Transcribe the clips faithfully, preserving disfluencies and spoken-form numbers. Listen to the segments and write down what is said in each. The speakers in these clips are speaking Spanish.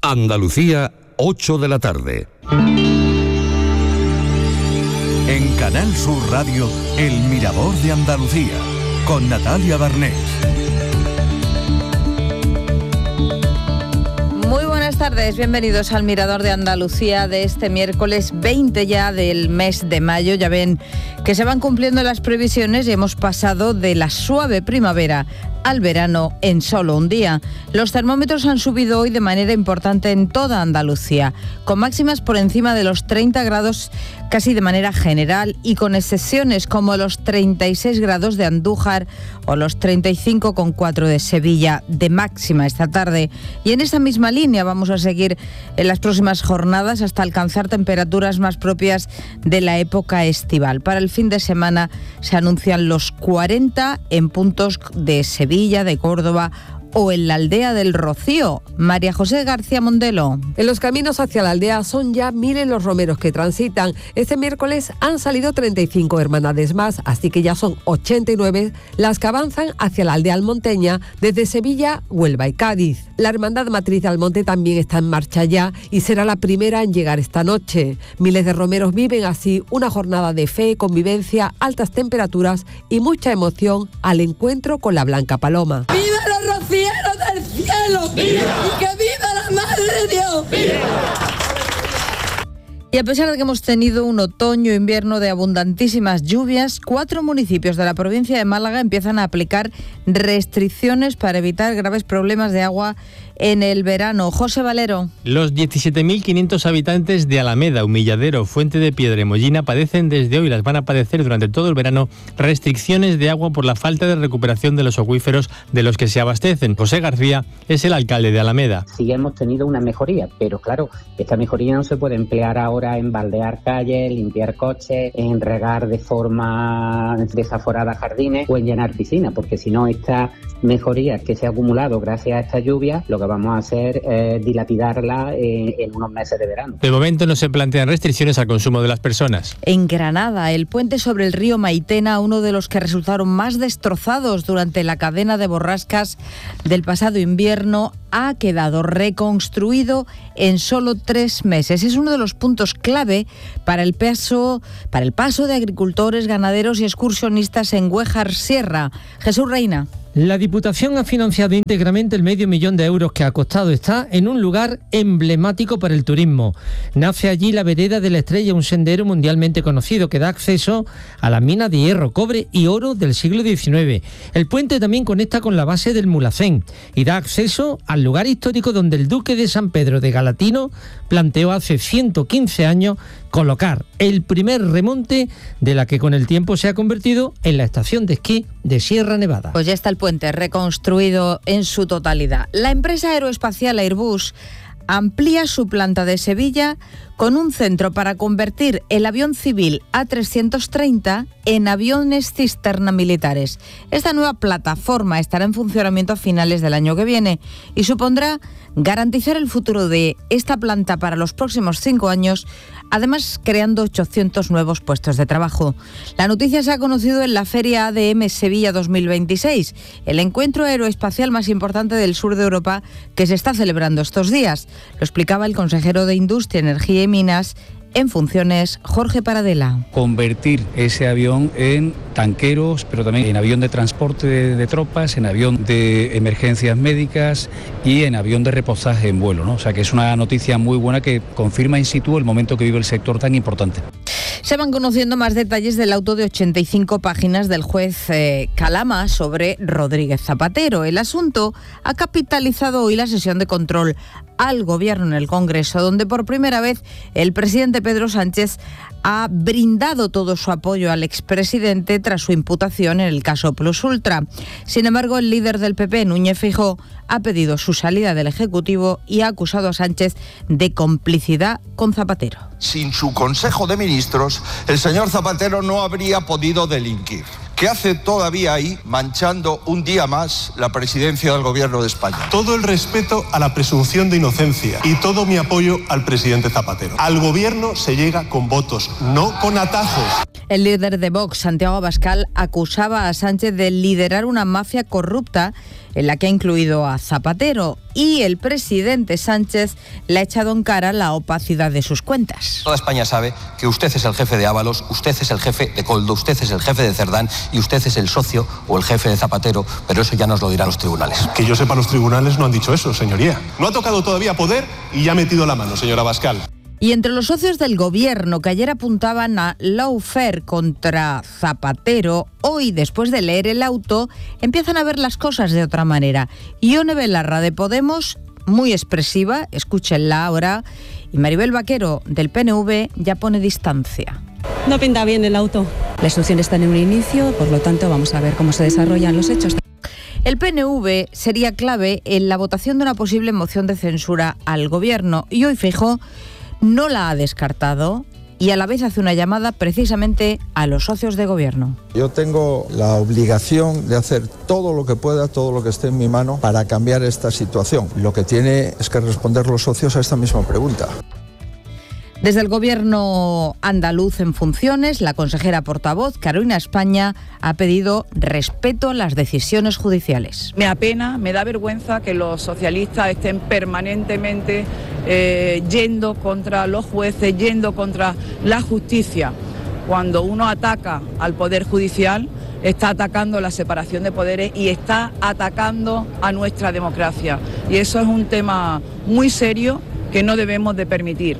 Andalucía, ocho de la tarde. En Canal Sur Radio, El Mirador de Andalucía, con Natalia Barnés. Muy buenas tardes, bienvenidos al Mirador de Andalucía de este miércoles veinte ya del mes de mayo. Ya ven que se van cumpliendo las previsiones y hemos pasado de la suave primavera al verano en solo un día. Los termómetros han subido hoy de manera importante en toda Andalucía, con máximas por encima de los treinta grados casi de manera general y con excepciones como los treinta y seis grados de Andújar o los treinta y cinco coma cuatro de Sevilla de máxima esta tarde. Y en esa misma línea vamos a seguir en las próximas jornadas hasta alcanzar temperaturas más propias de la época estival. Para el fin de semana se anuncian los cuarenta en puntos de Sevilla, de Córdoba o en la aldea del Rocío. María José García Mondelo. En los caminos hacia la aldea son ya miles los romeros que transitan. Este miércoles han salido treinta y cinco hermandades más, así que ya son ochenta y nueve las que avanzan hacia la aldea almonteña desde Sevilla, Huelva y Cádiz. La hermandad matriz de Almonte también está en marcha ya y será la primera en llegar esta noche. Miles de romeros viven así una jornada de fe, convivencia, altas temperaturas y mucha emoción al encuentro con la Blanca Paloma. ¡Viva los rocieros del cielo! ¡Viva! ¡Y que viva la Madre de Dios! ¡Viva! Y a pesar de que hemos tenido un otoño-invierno de abundantísimas lluvias, cuatro municipios de la provincia de Málaga empiezan a aplicar restricciones para evitar graves problemas de agua en el verano. José Valero. Los diecisiete mil quinientos habitantes de Alameda, Humilladero, Fuente de Piedra y Mollina padecen desde hoy, las van a padecer durante todo el verano, restricciones de agua por la falta de recuperación de los acuíferos de los que se abastecen. José García es el alcalde de Alameda. Sí hemos tenido una mejoría, pero claro, esta mejoría no se puede emplear ahora en baldear calles, limpiar coches, en regar de forma desaforada jardines o en llenar piscinas, porque si no, esta mejoría que se ha acumulado gracias a esta lluvia, lo que vamos a hacer es dilapidarla en, en unos meses de verano. De momento no se plantean restricciones al consumo de las personas. En Granada, el puente sobre el río Maitena, uno de los que resultaron más destrozados durante la cadena de borrascas del pasado invierno, ha quedado reconstruido en solo tres meses. Es uno de los puntos clave para el paso, para el paso de agricultores, ganaderos y excursionistas en Güéjar Sierra. Jesús Reina. La Diputación ha financiado íntegramente el medio millón de euros que ha costado. Está en un lugar emblemático para el turismo. Nace allí la Vereda de la Estrella, un sendero mundialmente conocido que da acceso a las minas de hierro, cobre y oro del siglo diecinueve. El puente también conecta con la base del Mulhacén y da acceso al lugar histórico donde el duque de San Pedro de Galatino planteó hace ciento quince años colocar el primer remonte de la que con el tiempo se ha convertido en la estación de esquí de Sierra Nevada. Pues ya está el puente reconstruido en su totalidad. La empresa aeroespacial Airbus amplía su planta de Sevilla con un centro para convertir el avión civil A trescientos treinta en aviones cisterna militares. Esta nueva plataforma estará en funcionamiento a finales del año que viene y supondrá garantizar el futuro de esta planta para los próximos cinco años, además creando ochocientos nuevos puestos de trabajo. La noticia se ha conocido en la Feria A D M Sevilla dos mil veintiséis, el encuentro aeroespacial más importante del sur de Europa que se está celebrando estos días. Lo explicaba el consejero de Industria, Energía y Minas en funciones, Jorge Paradela. Convertir ese avión en tanqueros, pero también en avión de transporte de, de tropas, en avión de emergencias médicas y en avión de reposaje en vuelo, ¿no? O sea que es una noticia muy buena que confirma in situ el momento que vive el sector tan importante. Se van conociendo más detalles del auto de ochenta y cinco páginas del juez eh, Calama sobre Rodríguez Zapatero. El asunto ha capitalizado hoy la sesión de control al Gobierno en el Congreso, donde por primera vez el presidente Pedro Sánchez ha brindado todo su apoyo al expresidente tras su imputación en el caso Plus Ultra. Sin embargo, el líder del P P, Núñez Feijóo, ha pedido su salida del Ejecutivo y ha acusado a Sánchez de complicidad con Zapatero. Sin su Consejo de Ministros, el señor Zapatero no habría podido delinquir. ¿Qué hace todavía ahí, manchando un día más la presidencia del Gobierno de España? Todo el respeto a la presunción de inocencia y todo mi apoyo al presidente Zapatero. Al Gobierno se llega con votos, no con atajos. El líder de Vox, Santiago Abascal, acusaba a Sánchez de liderar una mafia corrupta en la que ha incluido a Zapatero, y el presidente Sánchez le ha echado en cara la opacidad de sus cuentas. Toda España sabe que usted es el jefe de Ábalos, usted es el jefe de Coldo, usted es el jefe de Cerdán y usted es el socio o el jefe de Zapatero, pero eso ya nos lo dirán los tribunales. Que yo sepa, los tribunales no han dicho eso, señoría. No ha tocado todavía poder y ya ha metido la mano, señora Abascal. Y entre los socios del gobierno que ayer apuntaban a lawfare contra Zapatero, hoy, después de leer el auto, empiezan a ver las cosas de otra manera. Ione Belarra, de Podemos, muy expresiva, escúchenla ahora, y Maribel Vaquero, del P N V, ya pone distancia. No pinta bien el auto. La instrucción está en un inicio, por lo tanto vamos a ver cómo se desarrollan los hechos. El P N V sería clave en la votación de una posible moción de censura al gobierno, y hoy Feijóo no la ha descartado y a la vez hace una llamada precisamente a los socios de gobierno. Yo tengo la obligación de hacer todo lo que pueda, todo lo que esté en mi mano para cambiar esta situación. Lo que tiene es que responder los socios a esta misma pregunta. Desde el gobierno andaluz en funciones, la consejera portavoz, Carolina España, ha pedido respeto a las decisiones judiciales. Me apena, me da vergüenza que los socialistas estén permanentemente eh, yendo contra los jueces, yendo contra la justicia. Cuando uno ataca al Poder Judicial, está atacando la separación de poderes y está atacando a nuestra democracia. Y eso es un tema muy serio que no debemos de permitir.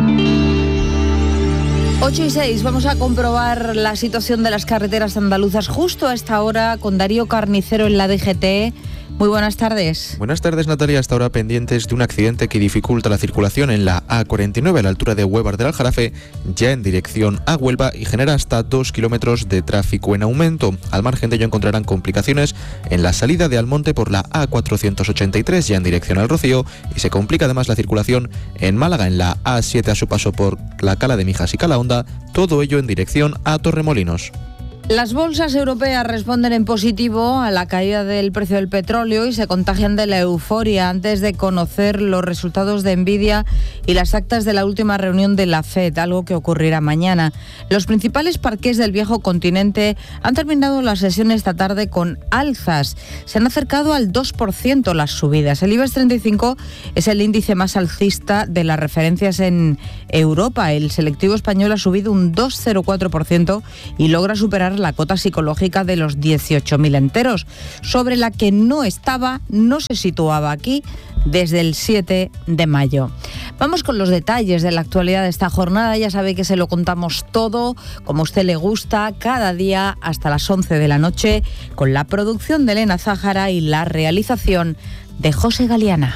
ocho y seis, vamos a comprobar la situación de las carreteras andaluzas justo a esta hora con Darío Carnicero en la D G T. Muy buenas tardes. Buenas tardes, Natalia. Hasta ahora pendientes de un accidente que dificulta la circulación en la A cuarenta y nueve a la altura de Huevar del Aljarafe, ya en dirección a Huelva, y genera hasta dos kilómetros de tráfico en aumento. Al margen de ello encontrarán complicaciones en la salida de Almonte por la A cuatrocientos ochenta y tres, ya en dirección al Rocío, y se complica además la circulación en Málaga en la A siete a su paso por la Cala de Mijas y Calahonda, todo ello en dirección a Torremolinos. Las bolsas europeas responden en positivo a la caída del precio del petróleo y se contagian de la euforia antes de conocer los resultados de Nvidia y las actas de la última reunión de la Fed, algo que ocurrirá mañana. Los principales parques del viejo continente han terminado la sesión esta tarde con alzas. Se han acercado al dos por ciento las subidas. El IBEX treinta y cinco es el índice más alcista de las referencias en Europa. El selectivo español ha subido un dos coma cero cuatro por ciento y logra superar la cota psicológica de los dieciocho mil enteros, sobre la que no estaba, no se situaba aquí desde el siete de mayo. Vamos con los detalles de la actualidad de esta jornada. Ya sabe que se lo contamos todo, como a usted le gusta, cada día hasta las once de la noche, con la producción de Elena Zájara y la realización de José Galeana.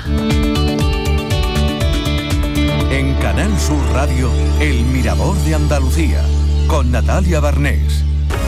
En Canal Sur Radio, El Mirador de Andalucía, con Natalia Barnés.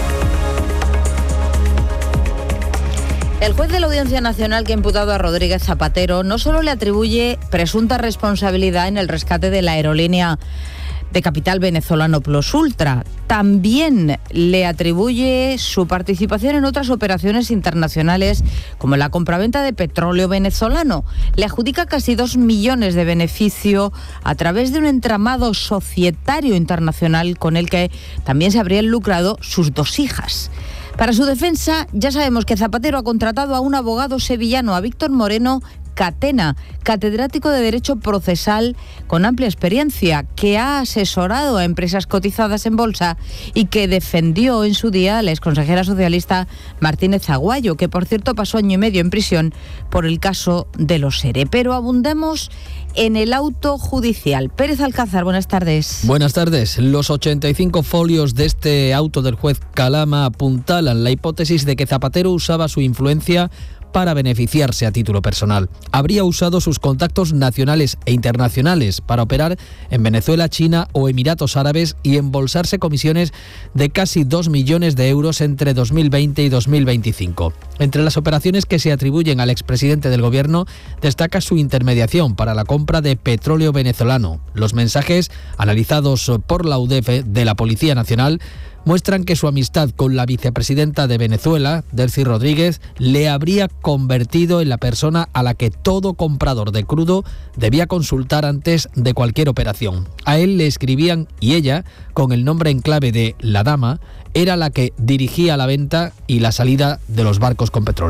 El juez de la Audiencia Nacional que ha imputado a Rodríguez Zapatero no solo le atribuye presunta responsabilidad en el rescate de la aerolínea de capital venezolano Plus Ultra, también le atribuye su participación en otras operaciones internacionales como la compraventa de petróleo venezolano. Le adjudica casi dos millones de beneficio a través de un entramado societario internacional con el que también se habrían lucrado sus dos hijas. Para su defensa, ya sabemos que Zapatero ha contratado a un abogado sevillano, a Víctor Moreno Catena, catedrático de Derecho Procesal con amplia experiencia, que ha asesorado a empresas cotizadas en bolsa y que defendió en su día a la exconsejera socialista Martínez Aguayo, que por cierto pasó año y medio en prisión por el caso de los ERE. Pero abundemos en el auto judicial. Pérez Alcázar, buenas tardes. Buenas tardes. Los ochenta y cinco folios de este auto del juez Calama apuntalan la hipótesis de que Zapatero usaba su influencia para beneficiarse a título personal. Habría usado sus contactos nacionales e internacionales para operar en Venezuela, China o Emiratos Árabes y embolsarse comisiones de casi dos millones de euros entre dos mil veinte y dos mil veinticinco. Entre las operaciones que se atribuyen al expresidente del gobierno destaca su intermediación para la compra de petróleo venezolano. Los mensajes, analizados por la U D E F de la Policía Nacional, muestran que su amistad con la vicepresidenta de Venezuela, Delcy Rodríguez, le habría convertido en la persona a la que todo comprador de crudo debía consultar antes de cualquier operación. A él le escribían y ella, con el nombre en clave de La Dama, era la que dirigía la venta y la salida de los barcos con petróleo.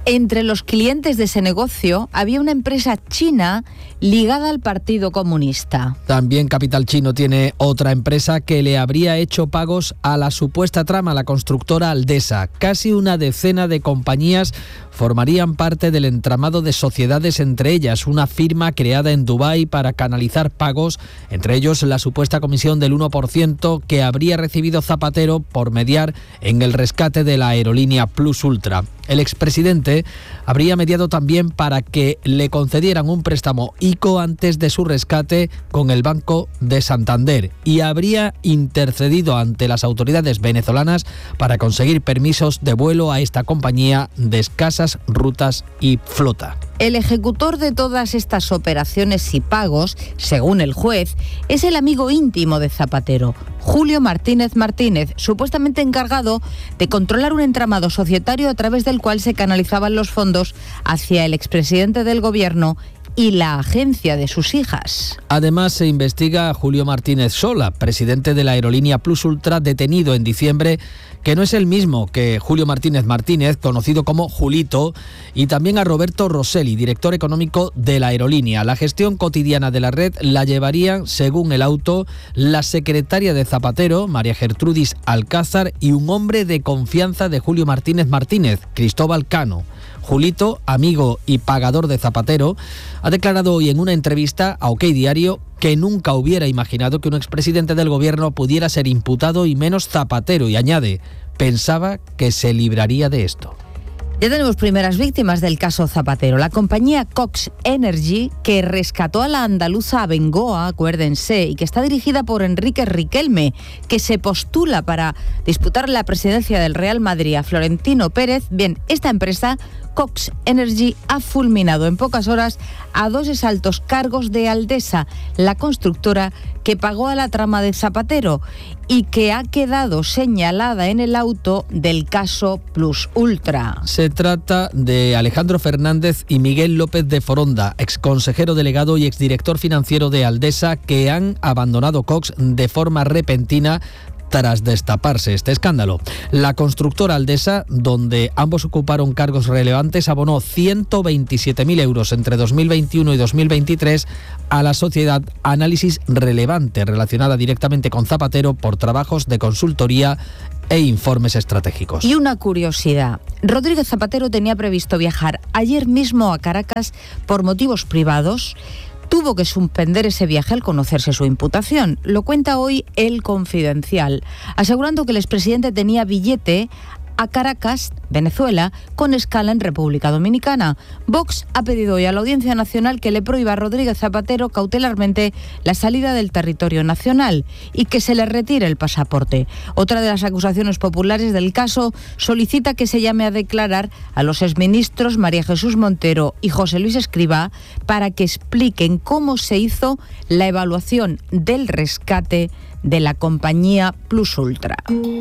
Entre los clientes de ese negocio había una empresa china ligada al Partido Comunista. También Capital Chino tiene otra empresa que le habría hecho pagos a la supuesta trama, la constructora Aldesa. Casi una decena de compañías formarían parte del entramado de sociedades, entre ellas una firma creada en Dubái para canalizar pagos, entre ellos la supuesta comisión del uno por ciento que habría recibido Zapatero por mediar en el rescate de la aerolínea Plus Ultra. El expresidente habría mediado también para que le concedieran un préstamo I C O antes de su rescate con el Banco de Santander y habría intercedido ante las autoridades venezolanas para conseguir permisos de vuelo a esta compañía de escasas rutas y flota. El ejecutor de todas estas operaciones y pagos, según el juez, es el amigo íntimo de Zapatero, Julio Martínez Martínez, supuestamente encargado de controlar un entramado societario a través del cual se canalizaban los fondos hacia el expresidente del gobierno y la agencia de sus hijas. Además, se investiga a Julio Martínez Sola, presidente de la aerolínea Plus Ultra, detenido en diciembre, que no es el mismo que Julio Martínez Martínez, conocido como Julito, y también a Roberto Rosselli, director económico de la aerolínea. La gestión cotidiana de la red la llevarían, según el auto, la secretaria de Zapatero, María Gertrudis Alcázar, y un hombre de confianza de Julio Martínez Martínez, Cristóbal Cano. Julito, amigo y pagador de Zapatero, ha declarado hoy en una entrevista a OK Diario que nunca hubiera imaginado que un expresidente del gobierno pudiera ser imputado y menos Zapatero, y añade, pensaba que se libraría de esto. Ya tenemos primeras víctimas del caso Zapatero. La compañía Cox Energy, que rescató a la andaluza Abengoa, acuérdense, y que está dirigida por Enrique Riquelme, que se postula para disputar la presidencia del Real Madrid a Florentino Pérez. Bien, esta empresa, Cox Energy, ha fulminado en pocas horas a dos exaltos cargos de Aldesa, la constructora que pagó a la trama de Zapatero y que ha quedado señalada en el auto del caso Plus Ultra. Se trata de Alejandro Fernández y Miguel López de Foronda, exconsejero delegado y exdirector financiero de Aldesa, que han abandonado Cox de forma repentina tras destaparse este escándalo. La constructora Aldesa, donde ambos ocuparon cargos relevantes, abonó ciento veintisiete mil euros entre dos mil veintiuno y dos mil veintitrés a la sociedad Análisis Relevante, relacionada directamente con Zapatero por trabajos de consultoría e informes estratégicos. Y una curiosidad, Rodríguez Zapatero tenía previsto viajar ayer mismo a Caracas por motivos privados. Tuvo que suspender ese viaje al conocerse su imputación. Lo cuenta hoy El Confidencial, asegurando que el expresidente tenía billete a Caracas, Venezuela, con escala en República Dominicana. Vox ha pedido hoy a la Audiencia Nacional que le prohíba a Rodríguez Zapatero cautelarmente la salida del territorio nacional y que se le retire el pasaporte. Otra de las acusaciones populares del caso solicita que se llame a declarar a los exministros María Jesús Montero y José Luis Escrivá para que expliquen cómo se hizo la evaluación del rescate de la compañía Plus Ultra.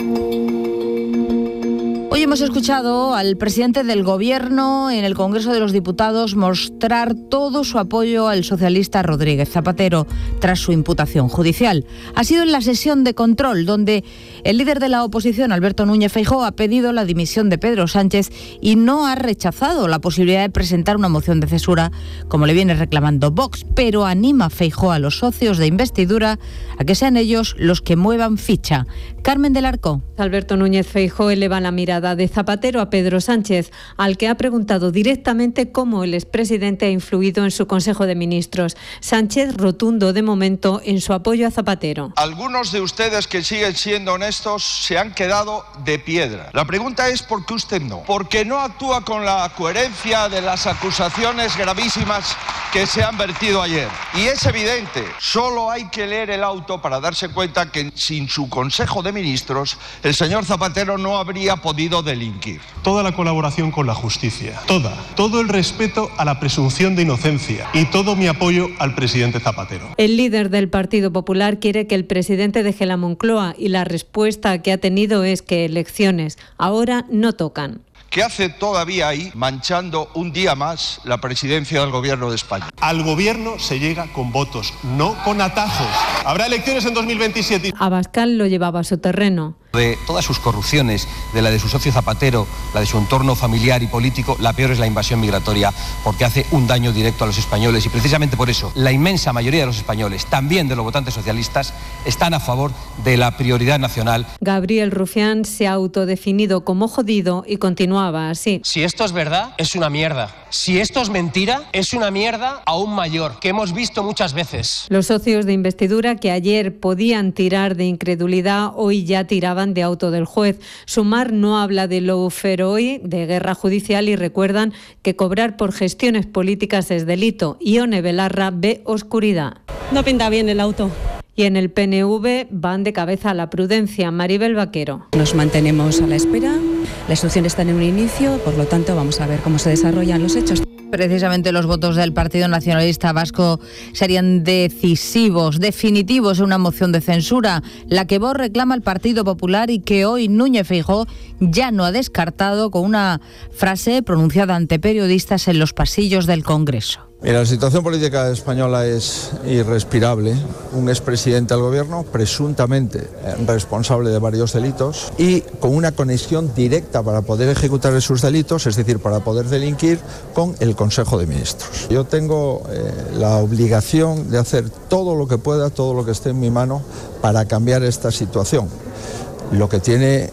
Hoy hemos escuchado al presidente del Gobierno en el Congreso de los Diputados mostrar todo su apoyo al socialista Rodríguez Zapatero tras su imputación judicial. Ha sido en la sesión de control donde el líder de la oposición, Alberto Núñez Feijóo, ha pedido la dimisión de Pedro Sánchez y no ha rechazado la posibilidad de presentar una moción de censura como le viene reclamando Vox, pero anima a Feijóo a los socios de investidura a que sean ellos los que muevan ficha. Carmen del Arco. Alberto Núñez Feijóo eleva la mirada de Zapatero a Pedro Sánchez, al que ha preguntado directamente cómo el expresidente ha influido en su Consejo de Ministros. Sánchez rotundo de momento en su apoyo a Zapatero. Algunos de ustedes que siguen siendo honestos se han quedado de piedra. La pregunta es ¿por qué usted no? Porque no actúa con la coherencia de las acusaciones gravísimas que se han vertido ayer. Y es evidente, solo hay que leer el auto para darse cuenta que sin su Consejo de Ministros el señor Zapatero no habría podido delinquir. Toda la colaboración con la justicia, toda, todo el respeto a la presunción de inocencia y todo mi apoyo al presidente Zapatero. El líder del Partido Popular quiere que el presidente deje la Moncloa y la respuesta que ha tenido es que elecciones ahora no tocan. ¿Qué hace todavía ahí manchando un día más la presidencia del Gobierno de España? Al Gobierno se llega con votos, no con atajos. Habrá elecciones en dos mil veintisiete. Abascal lo llevaba a su terreno. De todas sus corrupciones, de la de su socio Zapatero, la de su entorno familiar y político, la peor es la invasión migratoria, porque hace un daño directo a los españoles y precisamente por eso la inmensa mayoría de los españoles, también de los votantes socialistas, están a favor de la prioridad nacional. Gabriel Rufián se ha autodefinido como jodido y continuaba así. Si esto es verdad, es una mierda. Si esto es mentira, es una mierda aún mayor, que hemos visto muchas veces. Los socios de investidura que ayer podían tirar de incredulidad, hoy ya tiraban de auto del juez. Sumar no habla de lawfare hoy, de guerra judicial, y recuerdan que cobrar por gestiones políticas es delito. Ione Belarra ve oscuridad. No pinta bien el auto. Y en el P N V van de cabeza a la prudencia. Maribel Vaquero. Nos mantenemos a la espera. La instrucción está en un inicio, por lo tanto vamos a ver cómo se desarrollan los hechos. Precisamente los votos del Partido Nacionalista Vasco serían decisivos, definitivos en una moción de censura, la que Vox reclama al Partido Popular y que hoy Núñez Feijóo ya no ha descartado con una frase pronunciada ante periodistas en los pasillos del Congreso. Mira, la situación política española es irrespirable. Un expresidente del gobierno, presuntamente responsable de varios delitos y con una conexión directa para poder ejecutar esos delitos, es decir, para poder delinquir, con el Consejo de Ministros. Yo tengo eh, la obligación de hacer todo lo que pueda, todo lo que esté en mi mano para cambiar esta situación. Lo que tiene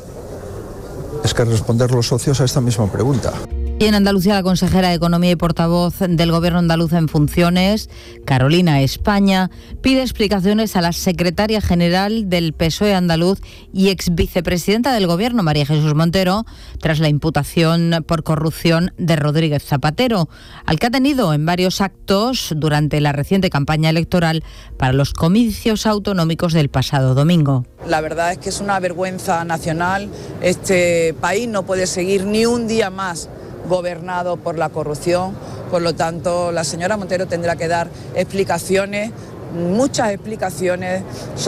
es que responder los socios a esta misma pregunta. Y en Andalucía, la consejera de Economía y portavoz del Gobierno andaluz en funciones, Carolina España, pide explicaciones a la secretaria general del P S O E andaluz y ex vicepresidenta del Gobierno, María Jesús Montero, tras la imputación por corrupción de Rodríguez Zapatero, al que ha tenido en varios actos durante la reciente campaña electoral para los comicios autonómicos del pasado domingo. La verdad es que es una vergüenza nacional. Este país no puede seguir ni un día más gobernado por la corrupción. Por lo tanto, la señora Montero tendrá que dar explicaciones, muchas explicaciones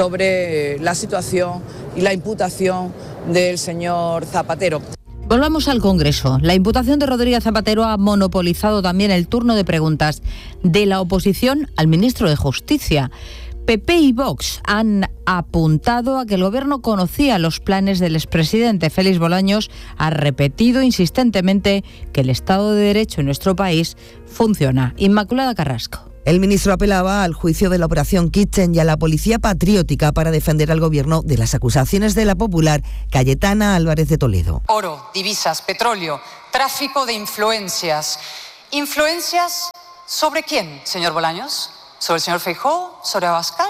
sobre la situación y la imputación del señor Zapatero. Volvamos al Congreso. La imputación de Rodríguez Zapatero ha monopolizado también el turno de preguntas de la oposición al ministro de Justicia. P P y Vox han apuntado a que el Gobierno conocía los planes del expresidente. Félix Bolaños ha repetido insistentemente que el Estado de Derecho en nuestro país funciona. Inmaculada Carrasco. El ministro apelaba al juicio de la Operación Kitchen y a la Policía Patriótica para defender al Gobierno de las acusaciones de la popular Cayetana Álvarez de Toledo. Oro, divisas, petróleo, tráfico de influencias. ¿Influencias sobre quién, señor Bolaños? ¿Sobre el señor Feijóo? ¿Sobre Abascal?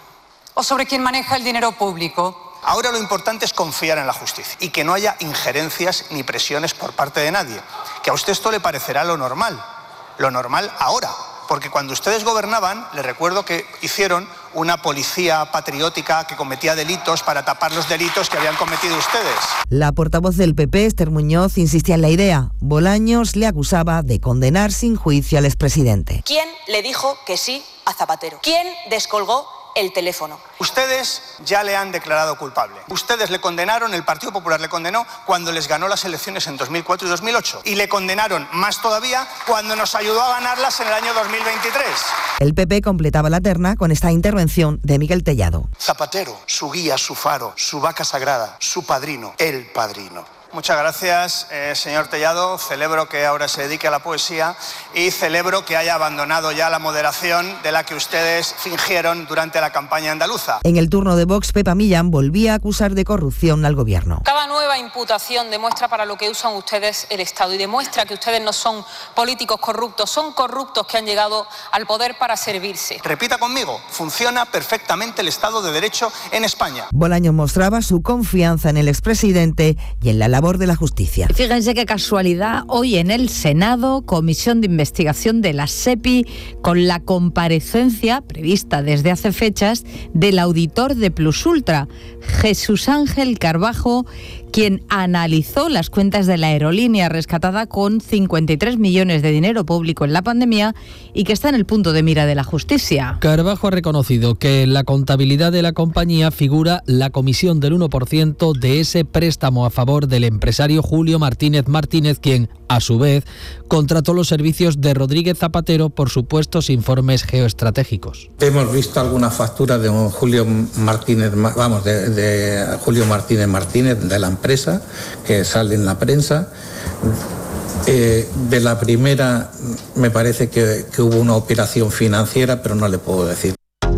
¿O sobre quién maneja el dinero público? Ahora lo importante es confiar en la justicia y que no haya injerencias ni presiones por parte de nadie. Que a usted esto le parecerá lo normal, lo normal ahora. Porque cuando ustedes gobernaban, les recuerdo que hicieron una policía patriótica que cometía delitos para tapar los delitos que habían cometido ustedes. La portavoz del P P, Esther Muñoz, insistía en la idea. Bolaños le acusaba de condenar sin juicio al expresidente. ¿Quién le dijo que sí a Zapatero? ¿Quién descolgó el teléfono? Ustedes ya le han declarado culpable. Ustedes le condenaron, el Partido Popular le condenó cuando les ganó las elecciones en dos mil cuatro y dos mil ocho. Y le condenaron más todavía cuando nos ayudó a ganarlas en el año dos mil veintitrés. El P P completaba la terna con esta intervención de Miguel Tellado. Zapatero, su guía, su faro, su vaca sagrada, su padrino, el padrino. Muchas gracias, eh, señor Tellado. Celebro que ahora se dedique a la poesía y celebro que haya abandonado ya la moderación de la que ustedes fingieron durante la campaña andaluza. En el turno de Vox, Pepa Millán volvía a acusar de corrupción al Gobierno. Cada nueva imputación demuestra para lo que usan ustedes el Estado y demuestra que ustedes no son políticos corruptos, son corruptos que han llegado al poder para servirse. Repita conmigo, funciona perfectamente el Estado de Derecho en España. Bolaños mostraba su confianza en el expresidente y en la labor de la justicia. Fíjense qué casualidad, hoy en el Senado, comisión de investigación de la SEPI, con la comparecencia prevista desde hace fechas del auditor de Plus Ultra, Jesús Ángel Carbajo, quien analizó las cuentas de la aerolínea rescatada con cincuenta y tres millones de dinero público en la pandemia y que está en el punto de mira de la justicia. Carbajo ha reconocido que en la contabilidad de la compañía figura la comisión del uno por ciento de ese préstamo a favor del empresario Julio Martínez Martínez, quien, a su vez, contrató los servicios de Rodríguez Zapatero por supuestos informes geoestratégicos. Hemos visto alguna factura de un Julio Martínez, vamos, de, de Julio Martínez Martínez de la empresa que sale en la prensa. Eh, de la primera me parece que, que hubo una operación financiera, pero no le puedo decir.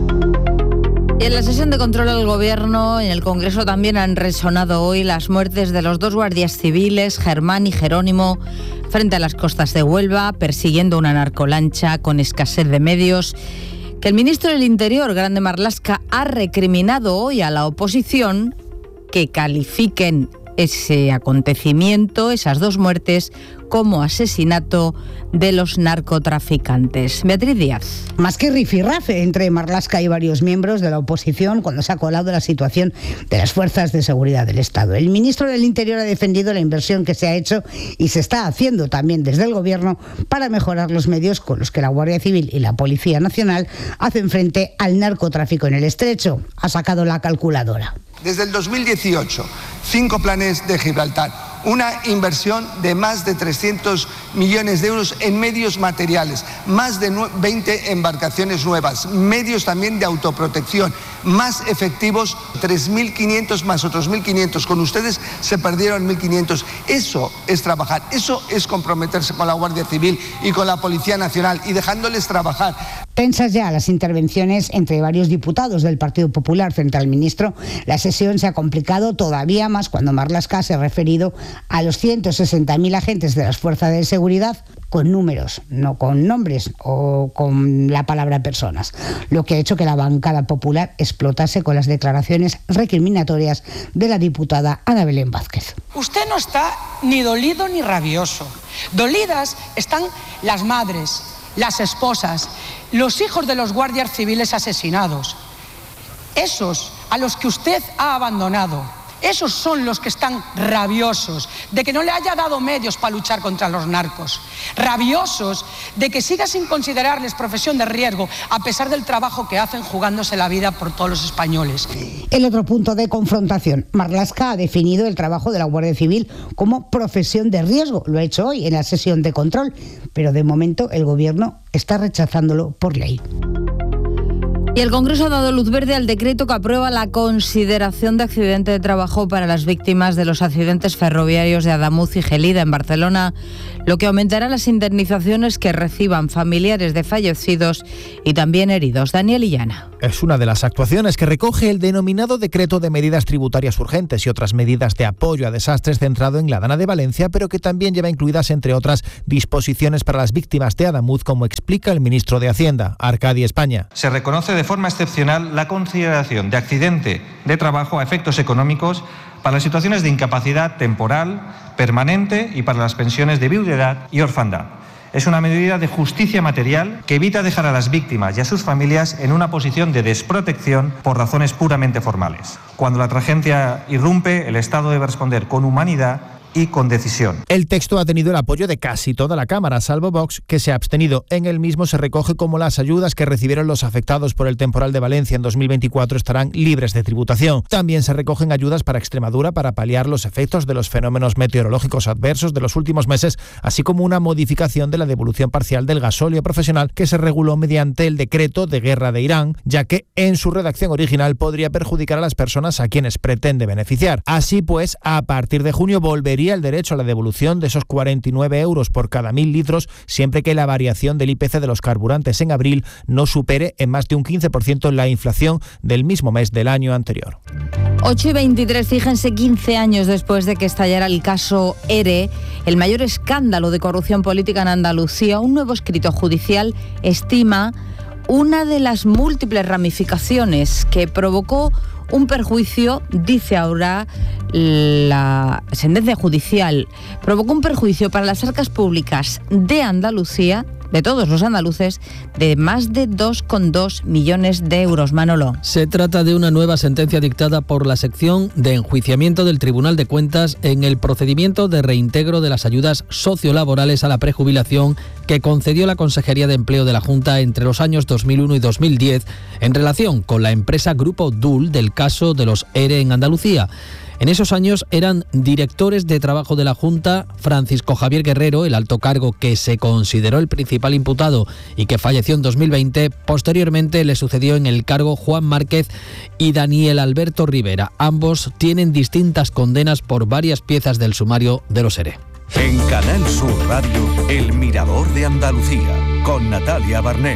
Y en la sesión de control al Gobierno, en el Congreso también han resonado hoy las muertes de los dos guardias civiles, Germán y Jerónimo, frente a las costas de Huelva, persiguiendo una narcolancha con escasez de medios, que el ministro del Interior, Grande Marlaska, ha recriminado hoy a la oposición que califiquen ese acontecimiento, esas dos muertes, como asesinato de los narcotraficantes. Beatriz Díaz. Más que rifirrafe entre Marlaska y varios miembros de la oposición cuando se ha colado la situación de las fuerzas de seguridad del Estado. El ministro del Interior ha defendido la inversión que se ha hecho y se está haciendo también desde el Gobierno para mejorar los medios con los que la Guardia Civil y la Policía Nacional hacen frente al narcotráfico en el Estrecho. Ha sacado la calculadora. Desde el dos mil dieciocho, cinco planes de Gibraltar, una inversión de más de trescientos millones de euros en medios materiales, más de veinte embarcaciones nuevas, medios también de autoprotección, más efectivos, tres mil quinientos más otros mil quinientos. Con ustedes se perdieron mil quinientos. Eso es trabajar, eso es comprometerse con la Guardia Civil y con la Policía Nacional y dejándoles trabajar. Tensas ya las intervenciones entre varios diputados del Partido Popular frente al ministro. La sesión se ha complicado todavía más cuando Marlaska se ha referido a los ciento sesenta mil agentes de las fuerzas de seguridad con números, no con nombres o con la palabra personas, lo que ha hecho que la bancada popular explotase con las declaraciones recriminatorias de la diputada Ana Belén Vázquez. Usted no está ni dolido ni rabioso. Dolidas están las madres, las esposas, los hijos de los guardias civiles asesinados, esos a los que usted ha abandonado. Esos son los que están rabiosos de que no le haya dado medios para luchar contra los narcos, rabiosos de que siga sin considerarles profesión de riesgo a pesar del trabajo que hacen jugándose la vida por todos los españoles. El otro punto de confrontación. Marlaska ha definido el trabajo de la Guardia Civil como profesión de riesgo. Lo ha hecho hoy en la sesión de control, pero de momento el Gobierno está rechazándolo por ley. Y el Congreso ha dado luz verde al decreto que aprueba la consideración de accidente de trabajo para las víctimas de los accidentes ferroviarios de Adamuz y Gelida en Barcelona, lo que aumentará las indemnizaciones que reciban familiares de fallecidos y también heridos. Daniel Illana. Es una de las actuaciones que recoge el denominado Decreto de Medidas Tributarias Urgentes y otras medidas de apoyo a desastres centrado en la Dana de Valencia, pero que también lleva incluidas, entre otras, disposiciones para las víctimas de Adamuz, como explica el ministro de Hacienda, Arcadi España. Se reconoce de forma excepcional la consideración de accidente de trabajo a efectos económicos para las situaciones de incapacidad temporal, permanente y para las pensiones de viudedad y orfandad. Es una medida de justicia material que evita dejar a las víctimas y a sus familias en una posición de desprotección por razones puramente formales. Cuando la tragedia irrumpe, el Estado debe responder con humanidad y con decisión. El texto ha tenido el apoyo de casi toda la Cámara, salvo Vox, que se ha abstenido. En el mismo se recoge cómo las ayudas que recibieron los afectados por el temporal de Valencia en dos mil veinticuatro estarán libres de tributación. También se recogen ayudas para Extremadura para paliar los efectos de los fenómenos meteorológicos adversos de los últimos meses, así como una modificación de la devolución parcial del gasóleo profesional que se reguló mediante el decreto de guerra de Irán, ya que en su redacción original podría perjudicar a las personas a quienes pretende beneficiar. Así pues, a partir de junio volvería el derecho a la devolución de esos cuarenta y nueve euros por cada mil litros, siempre que la variación del I P C de los carburantes en abril no supere en más de un quince por ciento la inflación del mismo mes del año anterior. ocho y veintitrés, fíjense, quince años después de que estallara el caso ERE, el mayor escándalo de corrupción política en Andalucía, un nuevo escrito judicial estima una de las múltiples ramificaciones que provocó un perjuicio, dice ahora la sentencia judicial, provocó un perjuicio para las arcas públicas de Andalucía, de todos los andaluces, de más de dos coma dos millones de euros. Manolo. Se trata de una nueva sentencia dictada por la sección de enjuiciamiento del Tribunal de Cuentas en el procedimiento de reintegro de las ayudas sociolaborales a la prejubilación que concedió la Consejería de Empleo de la Junta entre los años dos mil uno y dos mil diez en relación con la empresa Grupo Dul del caso de los ERE en Andalucía. En esos años eran directores de trabajo de la Junta Francisco Javier Guerrero, el alto cargo que se consideró el principal imputado y que falleció en dos mil veinte. Posteriormente le sucedió en el cargo Juan Márquez y Daniel Alberto Rivera. Ambos tienen distintas condenas por varias piezas del sumario de los E R E. En Canal Sur Radio, El Mirador de Andalucía, con Natalia Barnés.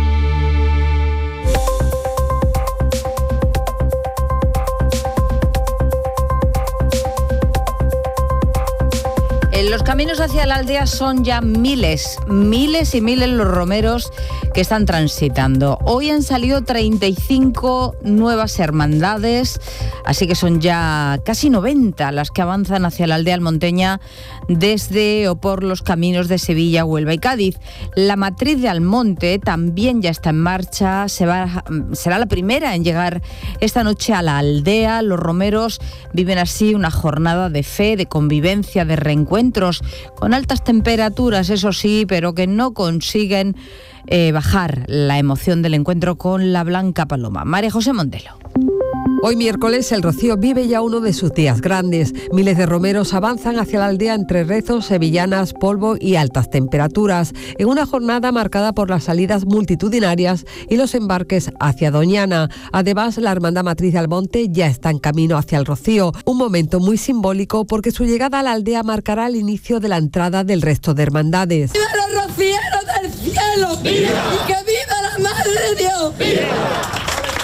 En los caminos hacia la aldea son ya miles, miles y miles los romeros que están transitando. Hoy han salido treinta y cinco nuevas hermandades, así que son ya casi noventa las que avanzan hacia la aldea almonteña desde o por los caminos de Sevilla, Huelva y Cádiz. La matriz de Almonte también ya está en marcha, se va, será la primera en llegar esta noche a la aldea. Los romeros viven así una jornada de fe, de convivencia, de reencuentro, con altas temperaturas, eso sí, pero que no consiguen eh, bajar la emoción del encuentro con la Blanca Paloma. María José Montelo. Hoy miércoles el Rocío vive ya uno de sus días grandes. Miles de romeros avanzan hacia la aldea entre rezos, sevillanas, polvo y altas temperaturas, en una jornada marcada por las salidas multitudinarias y los embarques hacia Doñana. Además, la Hermandad Matriz de Almonte ya está en camino hacia el Rocío, un momento muy simbólico porque su llegada a la aldea marcará el inicio de la entrada del resto de hermandades. ¡Viva los rocieros del cielo! ¡Viva! ¡Y que viva la Madre de Dios! ¡Viva!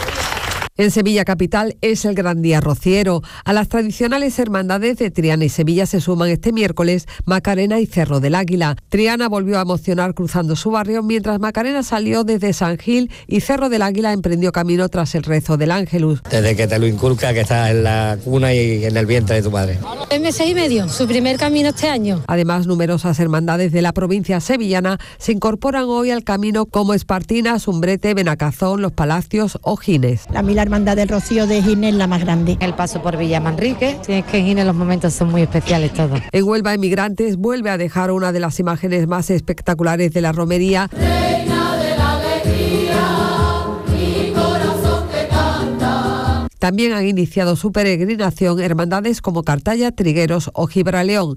En Sevilla capital es el gran día rociero. A las tradicionales hermandades de Triana y Sevilla se suman este miércoles Macarena y Cerro del Águila. Triana volvió a emocionar cruzando su barrio, mientras Macarena salió desde San Gil y Cerro del Águila emprendió camino tras el rezo del Ángelus. Desde que te lo inculca, que estás en la cuna y en el vientre de tu madre. En meses y medio, su primer camino este año. Además, numerosas hermandades de la provincia sevillana se incorporan hoy al camino, como Espartina, Sumbrete, Benacazón, Los Palacios o Gines. La La Hermandad del Rocío de Gines es la más grande. El paso por Villamanrique, sí, es que en Gines los momentos son muy especiales todos. En Huelva, Emigrantes vuelve a dejar una de las imágenes más espectaculares de la romería. Reina de la alegría, mi corazón te canta. También han iniciado su peregrinación hermandades como Cartaya, Trigueros o Gibraleón.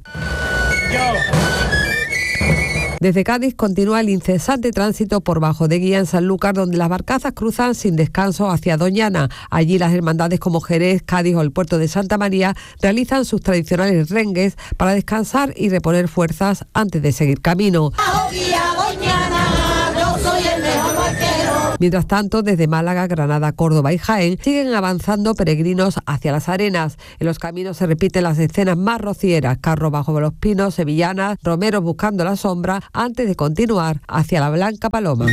Yo. Desde Cádiz continúa el incesante tránsito por Bajo de Guía en Sanlúcar, donde las barcazas cruzan sin descanso hacia Doñana. Allí las hermandades como Jerez, Cádiz o el puerto de Santa María realizan sus tradicionales rengues para descansar y reponer fuerzas antes de seguir camino. Mientras tanto, desde Málaga, Granada, Córdoba y Jaén siguen avanzando peregrinos hacia las arenas. En los caminos se repiten las escenas más rocieras: carros bajo los pinos, sevillanas, romeros buscando la sombra, antes de continuar hacia la Blanca Paloma.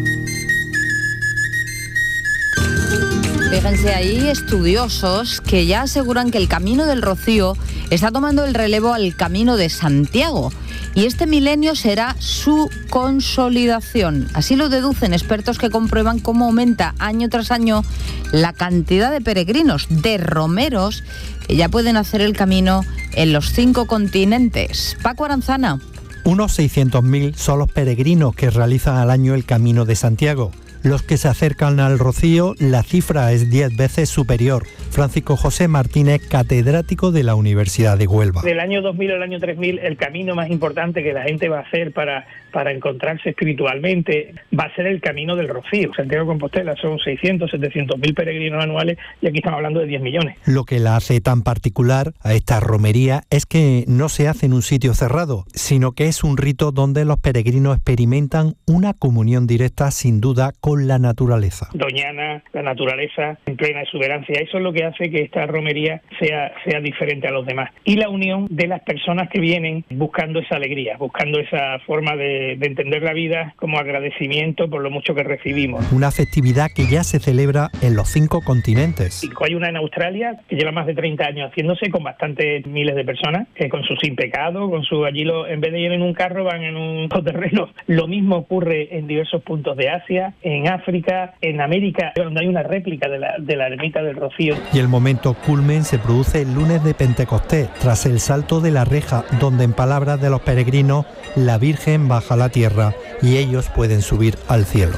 Fíjense, ahí estudiosos que ya aseguran que el Camino del Rocío está tomando el relevo al Camino de Santiago y este milenio será su consolidación. Así lo deducen expertos que comprueban cómo aumenta año tras año la cantidad de peregrinos, de romeros, que ya pueden hacer el camino en los cinco continentes. Paco Aranzana. Unos seiscientos mil son los peregrinos que realizan al año el Camino de Santiago. Los que se acercan al Rocío, la cifra es diez veces superior. Francisco José Martínez, catedrático de la Universidad de Huelva. Del año dos mil al año tres mil, el camino más importante que la gente va a hacer para, para encontrarse espiritualmente va a ser el Camino del Rocío. Santiago de Compostela son seiscientos, setecientos mil peregrinos anuales y aquí estamos hablando de diez millones. Lo que la hace tan particular a esta romería es que no se hace en un sitio cerrado, sino que es un rito donde los peregrinos experimentan una comunión directa, sin duda, con la naturaleza. Doñana, la naturaleza en plena exuberancia, eso es lo que hace que esta romería sea, sea diferente a los demás. Y la unión de las personas que vienen buscando esa alegría, buscando esa forma de, de entender la vida como agradecimiento por lo mucho que recibimos. Una festividad que ya se celebra en los cinco continentes. Y hay una en Australia que lleva más de treinta años haciéndose con bastantes miles de personas, que con su sin pecado, con su allí lo, en vez de ir en un carro van en un terreno. Lo mismo ocurre en diversos puntos de Asia, en África, en América, donde hay una réplica de la, de la ermita del Rocío. Y el momento culmen se produce el lunes de Pentecostés, tras el salto de la reja, donde en palabras de los peregrinos, la Virgen baja a la tierra y ellos pueden subir al cielo.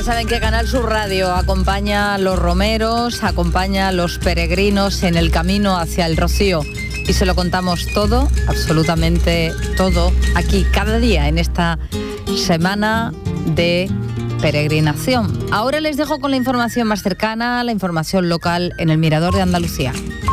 saben que Canal Sur Radio acompaña a los romeros, acompaña a los peregrinos en el camino hacia el Rocío. Y se lo contamos todo, absolutamente todo, aquí cada día en esta semana de peregrinación. Ahora les dejo con la información más cercana, la información local en el Mirador de Andalucía.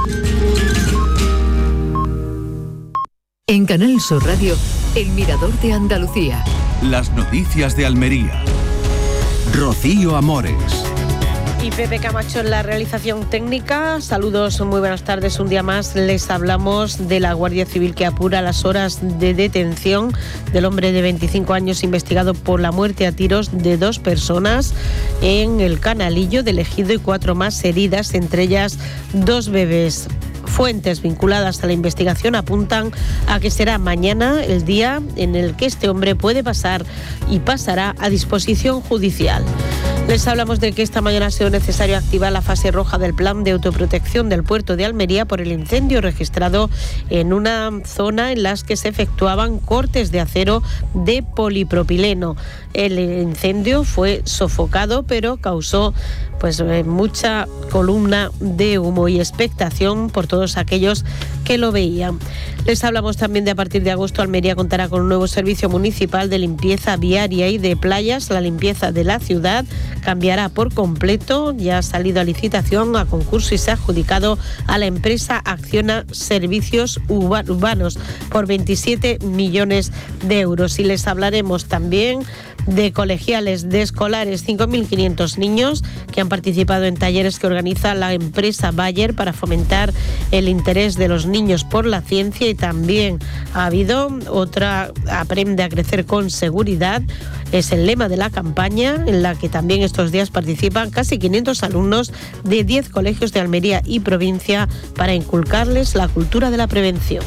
En Canal Sur Radio, el Mirador de Andalucía. Las noticias de Almería. Rocío Amores. Y Pepe Camacho en la realización técnica. Saludos, muy buenas tardes. Un día más les hablamos de la Guardia Civil que apura las horas de detención del hombre de veinticinco años investigado por la muerte a tiros de dos personas en el Canalillo del Ejido y cuatro más heridas, entre ellas dos bebés. Fuentes vinculadas a la investigación apuntan a que será mañana el día en el que este hombre puede pasar y pasará a disposición judicial. Les hablamos de que esta mañana ha sido necesario activar la fase roja del plan de autoprotección del puerto de Almería por el incendio registrado en una zona en las que se efectuaban cortes de acero de polipropileno. El incendio fue sofocado, pero causó pues mucha columna de humo y expectación por todos aquellos que lo veían. Les hablamos también de a partir de agosto Almería contará con un nuevo servicio municipal de limpieza viaria y de playas. La limpieza de la ciudad cambiará por completo, ya ha salido a licitación, a concurso y se ha adjudicado a la empresa Acciona Servicios Urbanos por veintisiete millones de euros. Y les hablaremos también de colegiales, de escolares, cinco mil quinientos niños que han participado en talleres que organiza la empresa Bayer para fomentar el interés de los niños por la ciencia. Y también ha habido otra, Aprende a crecer con seguridad, es el lema de la campaña en la que también estos días participan casi quinientos alumnos de diez colegios de Almería y provincia para inculcarles la cultura de la prevención.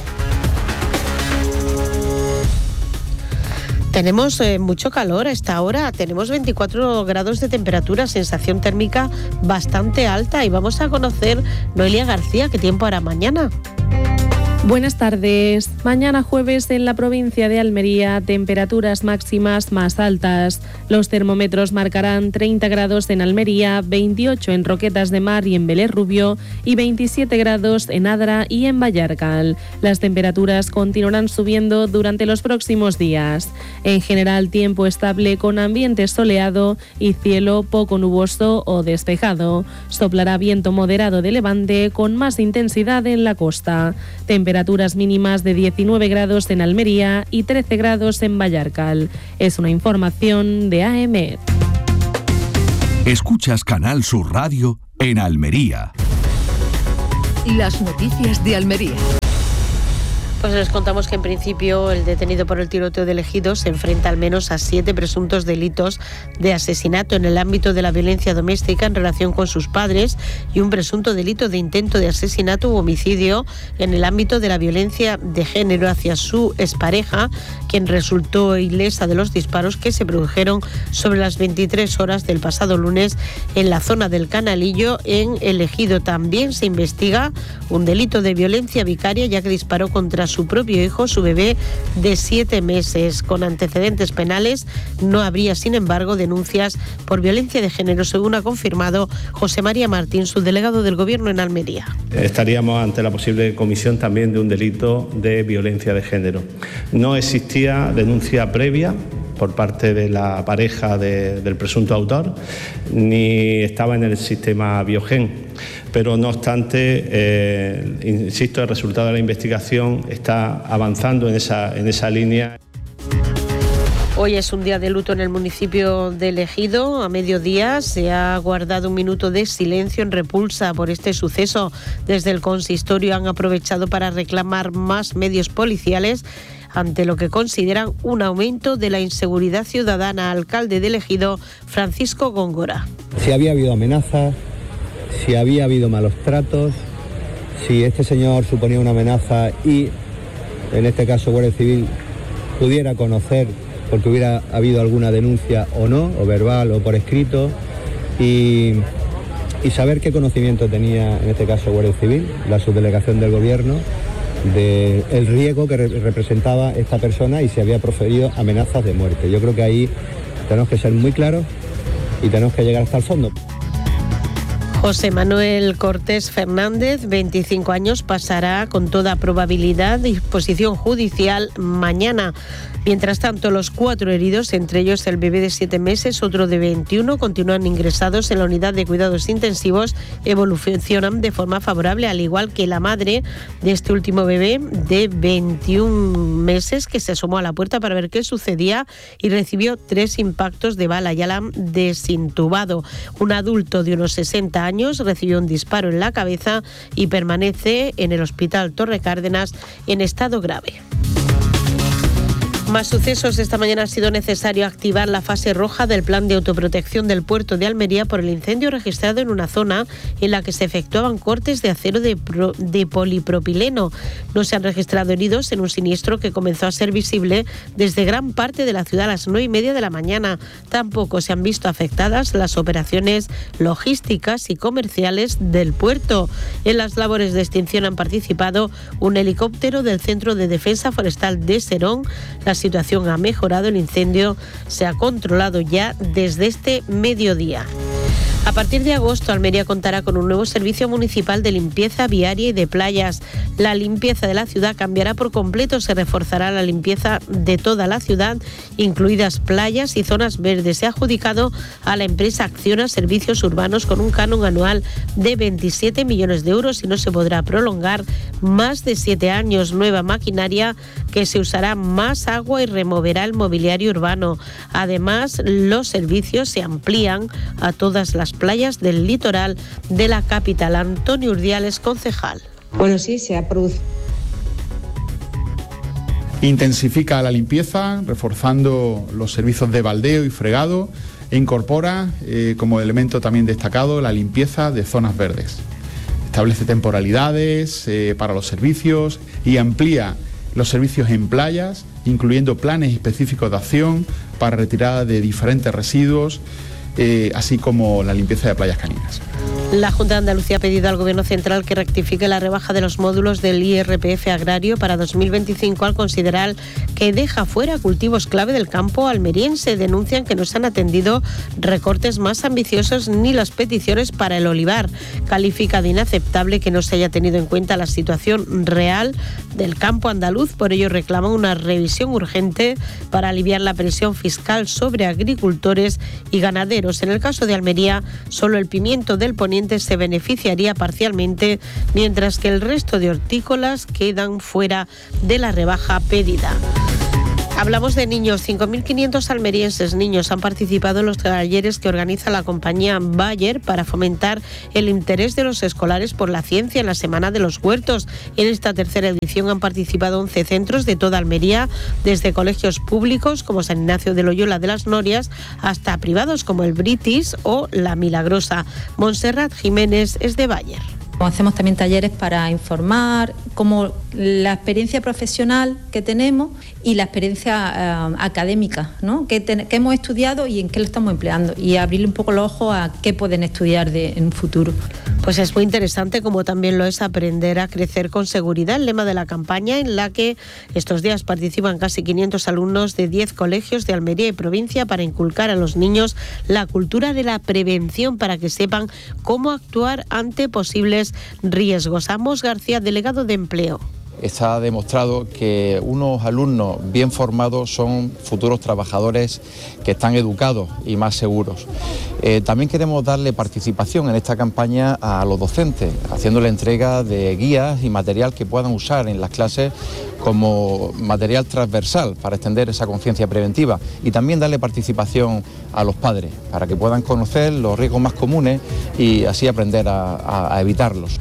Tenemos eh, mucho calor a esta hora, tenemos veinticuatro grados de temperatura, sensación térmica bastante alta y vamos a conocer, Noelia García, qué tiempo hará mañana. Buenas tardes. Mañana jueves en la provincia de Almería, temperaturas máximas más altas. Los termómetros marcarán treinta grados en Almería, veintiocho en Roquetas de Mar y en Vélez Rubio y veintisiete grados en Adra y en Vallarcal. Las temperaturas continuarán subiendo durante los próximos días. En general, tiempo estable con ambiente soleado y cielo poco nuboso o despejado. Soplará viento moderado de levante con más intensidad en la costa. Temperaturas mínimas de diecinueve grados en Almería y trece grados en Vallarcal. Es una información de A M E. Escuchas Canal Sur Radio en Almería. Las noticias de Almería. Pues les contamos que en principio el detenido por el tiroteo del Ejido se enfrenta al menos a siete presuntos delitos de asesinato en el ámbito de la violencia doméstica en relación con sus padres y un presunto delito de intento de asesinato u homicidio en el ámbito de la violencia de género hacia su expareja, quien resultó ilesa de los disparos que se produjeron sobre las veintitrés horas del pasado lunes en la zona del Canalillo en el Ejido. También se investiga un delito de violencia vicaria, ya que disparó contra su propio hijo, su bebé de siete meses. Con antecedentes penales, no habría, sin embargo, denuncias por violencia de género, según ha confirmado José María Martín, subdelegado del Gobierno en Almería. Estaríamos ante la posible comisión también de un delito de violencia de género. No existía denuncia previa por parte de la pareja de, del presunto autor, ni estaba en el sistema Biogen. Pero no obstante, eh, insisto, el resultado de la investigación está avanzando en esa, en esa línea. Hoy es un día de luto en el municipio de Ejido. A mediodía se ha guardado un minuto de silencio en repulsa por este suceso. Desde el consistorio han aprovechado para reclamar más medios policiales ante lo que consideran un aumento de la inseguridad ciudadana. Alcalde de Ejido, Francisco Góngora. Si había habido amenazas, si había habido malos tratos, si este señor suponía una amenaza y, en este caso, Guardia Civil pudiera conocer porque hubiera habido alguna denuncia o no, o verbal o por escrito, y, y saber qué conocimiento tenía, en este caso, Guardia Civil, la subdelegación del Gobierno, del riesgo que re- representaba esta persona y si había proferido amenazas de muerte. Yo creo que ahí tenemos que ser muy claros y tenemos que llegar hasta el fondo. José Manuel Cortés Fernández, veinticinco años, pasará con toda probabilidad a disposición judicial mañana. Mientras tanto, los cuatro heridos, entre ellos el bebé de siete meses, otro de veintiuno, continúan ingresados en la unidad de cuidados intensivos, evolucionan de forma favorable, al igual que la madre de este último bebé de veintiún meses, que se asomó a la puerta para ver qué sucedía y recibió tres impactos de bala. Ya la han desintubado. Un adulto de unos sesenta años recibió un disparo en la cabeza y permanece en el hospital Torre Cárdenas en estado grave. Más sucesos. Esta mañana ha sido necesario activar la fase roja del plan de autoprotección del puerto de Almería por el incendio registrado en una zona en la que se efectuaban cortes de acero de, pro, de polipropileno. No se han registrado heridos en un siniestro que comenzó a ser visible desde gran parte de la ciudad a las nueve y media de la mañana. Tampoco se han visto afectadas las operaciones logísticas y comerciales del puerto. En las labores de extinción han participado un helicóptero del Centro de Defensa Forestal de Serón. La situación ha mejorado, el incendio se ha controlado ya desde este mediodía. A partir de agosto, Almería contará con un nuevo servicio municipal de limpieza viaria y de playas. La limpieza de la ciudad cambiará por completo, se reforzará la limpieza de toda la ciudad, incluidas playas y zonas verdes. Se ha adjudicado a la empresa Acciona Servicios Urbanos con un canon anual de veintisiete millones de euros y no se podrá prolongar más de siete años. Nueva maquinaria que se usará más agua y removerá el mobiliario urbano. Además, los servicios se amplían a todas las playas del litoral de la capital. Antonio Urdiales, concejal. Bueno, sí, se ha producido. Intensifica la limpieza, reforzando los servicios de baldeo y fregado, e incorpora eh, como elemento también destacado la limpieza de zonas verdes. Establece temporalidades eh, para los servicios y amplía los servicios en playas, incluyendo planes específicos de acción para retirada de diferentes residuos, Eh, así como la limpieza de playas caninas. La Junta de Andalucía ha pedido al Gobierno Central que rectifique la rebaja de los módulos del I R P F agrario para dos mil veinticinco al considerar que deja fuera cultivos clave del campo almeriense. Denuncian que no se han atendido recortes más ambiciosos ni las peticiones para el olivar. Califica de inaceptable que no se haya tenido en cuenta la situación real del campo andaluz. Por ello reclaman una revisión urgente para aliviar la presión fiscal sobre agricultores y ganaderos. En el caso de Almería, solo el pimiento del Poniente se beneficiaría parcialmente, mientras que el resto de hortícolas quedan fuera de la rebaja pedida. Hablamos de niños. cinco mil quinientos almerienses niños han participado en los talleres que organiza la compañía Bayer para fomentar el interés de los escolares por la ciencia en la Semana de los Huertos. En esta tercera edición han participado once centros de toda Almería, desde colegios públicos como San Ignacio de Loyola de las Norias hasta privados como el Britis o La Milagrosa. Montserrat Jiménez es de Bayer. Hacemos también talleres para informar, como la experiencia profesional que tenemos y la experiencia uh, académica, ¿no? que, ten, que hemos estudiado y en qué lo estamos empleando, y abrirle un poco los ojos a qué pueden estudiar de, en un futuro. Pues es muy interesante, como también lo es aprender a crecer con seguridad, el lema de la campaña, en la que estos días participan casi quinientos alumnos de diez colegios de Almería y provincia para inculcar a los niños la cultura de la prevención para que sepan cómo actuar ante posibles riesgos. Amos García, delegado de Empleo. Está demostrado que unos alumnos bien formados son futuros trabajadores que están educados y más seguros. Eh, también queremos darle participación en esta campaña a los docentes, haciéndole entrega de guías y material que puedan usar en las clases como material transversal para extender esa conciencia preventiva, y también darle participación a los padres para que puedan conocer los riesgos más comunes y así aprender a, a, a evitarlos.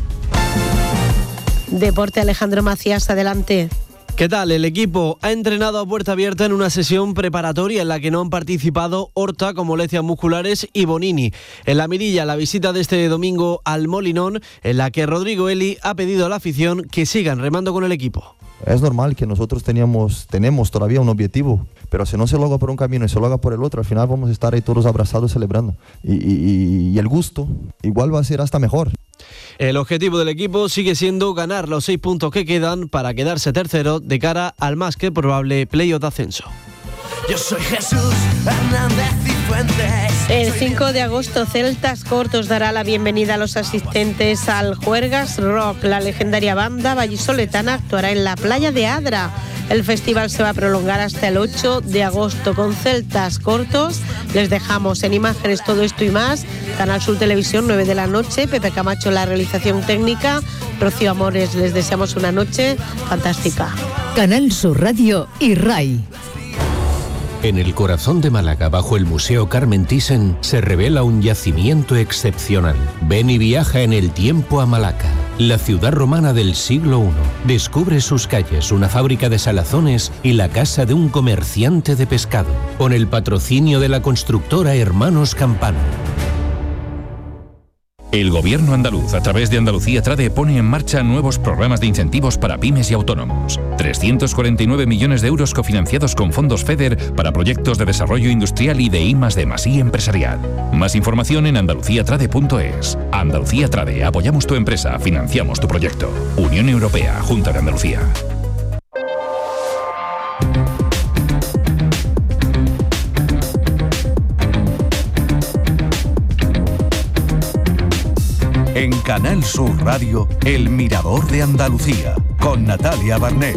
Deporte, Alejandro Macías, adelante. ¿Qué tal? El equipo ha entrenado a puerta abierta en una sesión preparatoria en la que no han participado Horta con molestias musculares y Bonini. En la mirilla, la visita de este domingo al Molinón, en la que Rodrigo Eli ha pedido a la afición que sigan remando con el equipo. Es normal que nosotros teníamos, tenemos todavía un objetivo, pero si no se lo haga por un camino y se lo haga por el otro, al final vamos a estar ahí todos abrazados celebrando. Y, y, y el gusto igual va a ser hasta mejor. El objetivo del equipo sigue siendo ganar los seis puntos que quedan para quedarse tercero de cara al más que probable playoff de ascenso. Yo soy Jesús Hernández. El cinco de agosto, Celtas Cortos dará la bienvenida a los asistentes al Juergas Rock. La legendaria banda vallisoletana actuará en la playa de Adra. El festival se va a prolongar hasta el ocho de agosto con Celtas Cortos. Les dejamos en imágenes todo esto y más. Canal Sur Televisión, nueve de la noche. Pepe Camacho en la realización técnica. Rocío Amores, les deseamos una noche fantástica. Canal Sur Radio y RAI. En el corazón de Málaga, bajo el Museo Carmen Thyssen, se revela un yacimiento excepcional. Ven y viaja en el tiempo a Malaca, la ciudad romana del siglo primero. Descubre sus calles, una fábrica de salazones y la casa de un comerciante de pescado, con el patrocinio de la constructora Hermanos Campano. El Gobierno andaluz, a través de Andalucía Trade, pone en marcha nuevos programas de incentivos para pymes y autónomos. trescientos cuarenta y nueve millones de euros cofinanciados con fondos FEDER para proyectos de desarrollo industrial y de I más D más I empresarial. Más información en andalucía trade punto es. Andalucía Trade, apoyamos tu empresa, financiamos tu proyecto. Unión Europea, Junta de Andalucía. En Canal Sur Radio, El Mirador de Andalucía, con Natalia Barnés.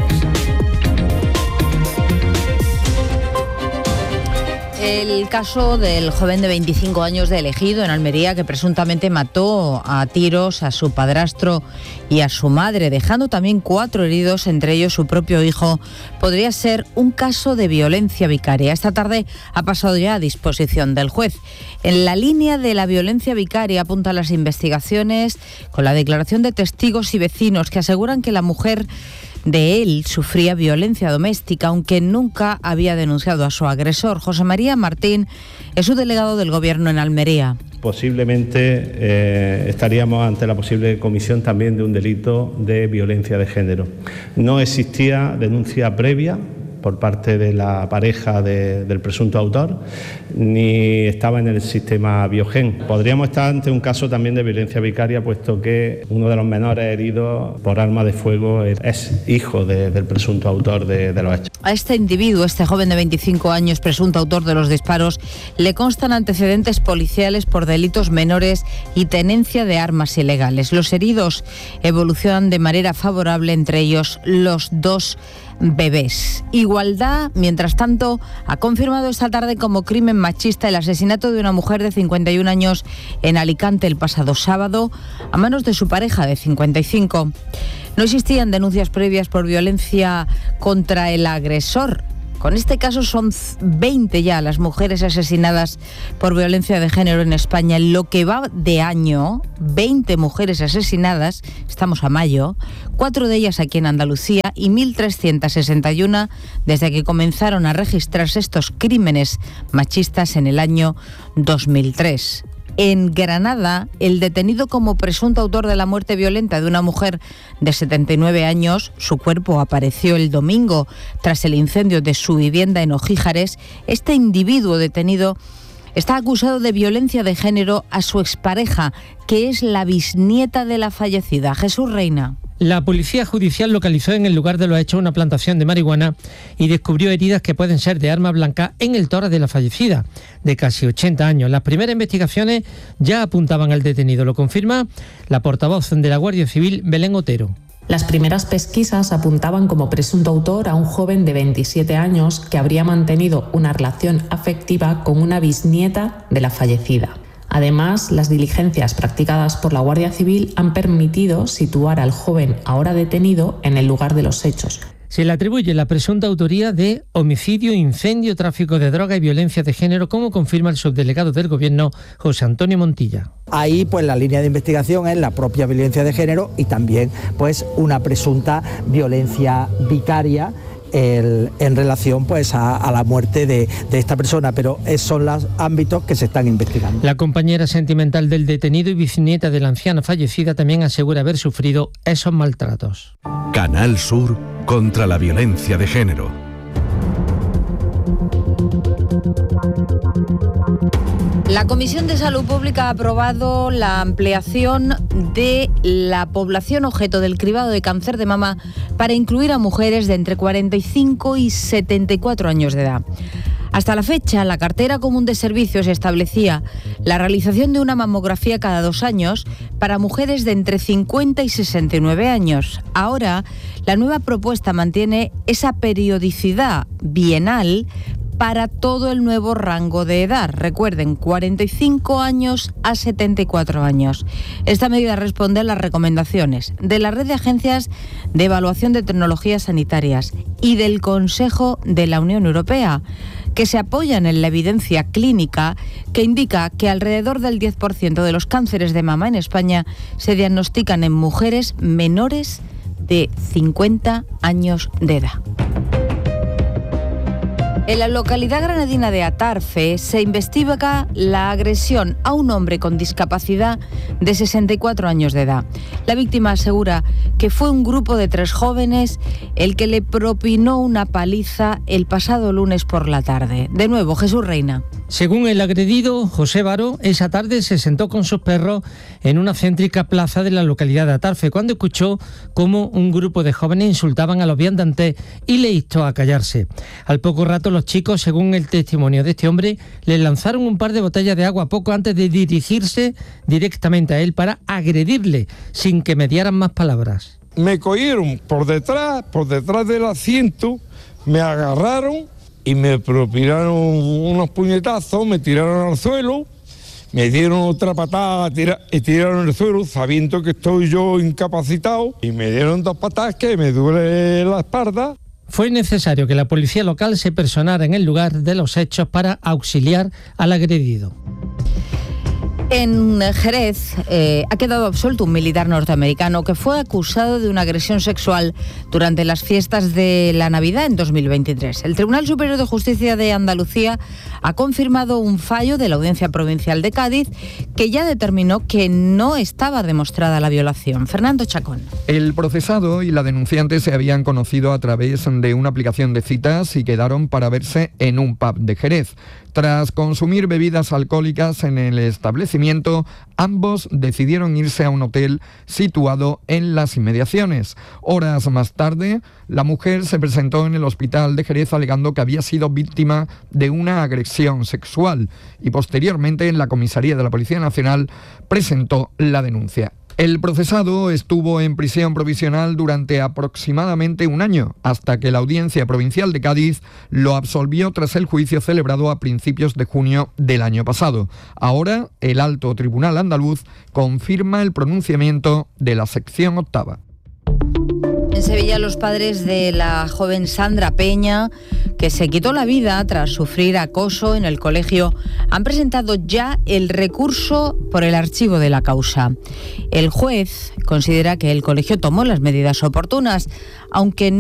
El caso del joven de veinticinco años de Ejido, en Almería, que presuntamente mató a tiros a su padrastro y a su madre, dejando también cuatro heridos, entre ellos su propio hijo, podría ser un caso de violencia vicaria. Esta tarde ha pasado ya a disposición del juez. En la línea de la violencia vicaria apuntan las investigaciones, con la declaración de testigos y vecinos que aseguran que la mujer de él sufría violencia doméstica, aunque nunca había denunciado a su agresor. José María Martín es su delegado del Gobierno en Almería. Posiblemente eh, estaríamos ante la posible comisión también de un delito de violencia de género. No existía denuncia previa por parte de la pareja de, del presunto autor, ni estaba en el sistema Biogen. Podríamos estar ante un caso también de violencia vicaria, puesto que uno de los menores heridos por arma de fuego es hijo de, del presunto autor de, de los hechos. A este individuo, este joven de veinticinco años, presunto autor de los disparos, le constan antecedentes policiales por delitos menores y tenencia de armas ilegales. Los heridos evolucionan de manera favorable, entre ellos los dos bebés. Igualdad, mientras tanto, ha confirmado esta tarde como crimen machista el asesinato de una mujer de cincuenta y un años en Alicante el pasado sábado a manos de su pareja de cincuenta y cinco. No existían denuncias previas por violencia contra el agresor. Con este caso son veinte ya las mujeres asesinadas por violencia de género en España. En lo que va de año, veinte mujeres asesinadas, estamos a mayo, cuatro de ellas aquí en Andalucía y mil trescientas sesenta y uno desde que comenzaron a registrarse estos crímenes machistas en el año dos mil tres. En Granada, el detenido como presunto autor de la muerte violenta de una mujer de setenta y nueve años, su cuerpo apareció el domingo tras el incendio de su vivienda en Ojíjares. Este individuo detenido está acusado de violencia de género a su expareja, que es la bisnieta de la fallecida. Jesús Reina. La policía judicial localizó en el lugar de los hechos una plantación de marihuana y descubrió heridas que pueden ser de arma blanca en el tórax de la fallecida, de casi ochenta años. Las primeras investigaciones ya apuntaban al detenido, lo confirma la portavoz de la Guardia Civil, Belén Otero. Las primeras pesquisas apuntaban como presunto autor a un joven de veintisiete años que habría mantenido una relación afectiva con una bisnieta de la fallecida. Además, las diligencias practicadas por la Guardia Civil han permitido situar al joven ahora detenido en el lugar de los hechos. Se le atribuye la presunta autoría de homicidio, incendio, tráfico de droga y violencia de género, como confirma el subdelegado del Gobierno, José Antonio Montilla. Ahí, pues, la línea de investigación es la propia violencia de género y también, pues, una presunta violencia vicaria El, en relación pues a, a la muerte de, de esta persona, pero esos son los ámbitos que se están investigando. La compañera sentimental del detenido y bisnieta de la anciana fallecida también asegura haber sufrido esos maltratos. Canal Sur contra la violencia de género. La Comisión de Salud Pública ha aprobado la ampliación de la población objeto del cribado de cáncer de mama para incluir a mujeres de entre cuarenta y cinco y setenta y cuatro años de edad. Hasta la fecha, la cartera común de servicios establecía la realización de una mamografía cada dos años para mujeres de entre cincuenta y sesenta y nueve años. Ahora, la nueva propuesta mantiene esa periodicidad bienal para todo el nuevo rango de edad. Recuerden, cuarenta y cinco años a setenta y cuatro años. Esta medida responde a las recomendaciones de la red de agencias de evaluación de tecnologías sanitarias y del Consejo de la Unión Europea, que se apoyan en la evidencia clínica que indica que alrededor del diez por ciento de los cánceres de mama en España se diagnostican en mujeres menores de cincuenta años de edad. En la localidad granadina de Atarfe se investiga la agresión a un hombre con discapacidad de sesenta y cuatro años de edad. La víctima asegura que fue un grupo de tres jóvenes el que le propinó una paliza el pasado lunes por la tarde. De nuevo, Jesús Reina. Según el agredido, José Varo, esa tarde se sentó con sus perros en una céntrica plaza de la localidad de Atarfe cuando escuchó cómo un grupo de jóvenes insultaban a los viandantes y le instó a callarse. Al poco rato los chicos, según el testimonio de este hombre, le lanzaron un par de botellas de agua poco antes de dirigirse directamente a él para agredirle, sin que mediaran más palabras. Me cogieron por detrás, por detrás del asiento, me agarraron y me propinaron unos puñetazos, me tiraron al suelo, me dieron otra patada tira, y tiraron al suelo sabiendo que estoy yo incapacitado y me dieron dos patadas que me duele la espalda. Fue necesario que la policía local se personara en el lugar de los hechos para auxiliar al agredido. En Jerez eh, ha quedado absuelto un militar norteamericano que fue acusado de una agresión sexual durante las fiestas de la Navidad en dos mil veintitrés. El Tribunal Superior de Justicia de Andalucía ha confirmado un fallo de la Audiencia Provincial de Cádiz que ya determinó que no estaba demostrada la violación. Fernando Chacón. El procesado y la denunciante se habían conocido a través de una aplicación de citas y quedaron para verse en un pub de Jerez. Tras consumir bebidas alcohólicas en el establecimiento, ambos decidieron irse a un hotel situado en las inmediaciones. Horas más tarde, la mujer se presentó en el hospital de Jerez alegando que había sido víctima de una agresión sexual y posteriormente en la comisaría de la Policía Nacional presentó la denuncia. El procesado estuvo en prisión provisional durante aproximadamente un año, hasta que la Audiencia Provincial de Cádiz lo absolvió tras el juicio celebrado a principios de junio del año pasado. Ahora, el Alto Tribunal Andaluz confirma el pronunciamiento de la sección octava. En Sevilla, los padres de la joven Sandra Peña, que se quitó la vida tras sufrir acoso en el colegio, han presentado ya el recurso por el archivo de la causa. El juez considera que el colegio tomó las medidas oportunas, aunque no